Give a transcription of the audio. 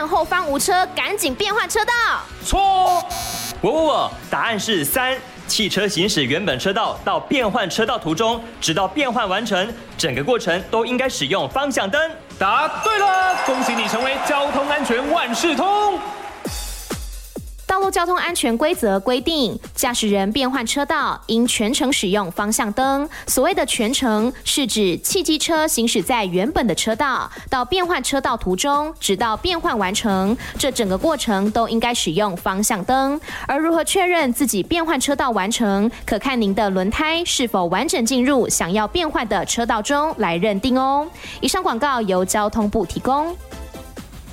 看后方无车，赶紧变换车道。 错。 答案是3。汽车行驶原本车道到变换车道途中，直到变换完成，整个过程都应该使用方向灯。 答对了，恭喜你成为交通安全万事通。 道路交通安全规则规定，驾驶人变换车道应全程使用方向灯。所谓的全程，是指汽机车行驶在原本的车道，到变换车道途中，直到变换完成，这整个过程都应该使用方向灯。而如何确认自己变换车道完成，可看您的轮胎是否完整进入想要变换的车道中来认定哦。以上广告由交通部提供。